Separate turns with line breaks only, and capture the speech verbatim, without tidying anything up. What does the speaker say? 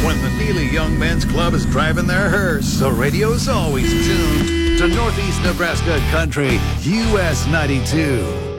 when the Neely Young Men's Club is driving their hearse. The radio's always tuned to Northeast Nebraska Country, U S ninety-two.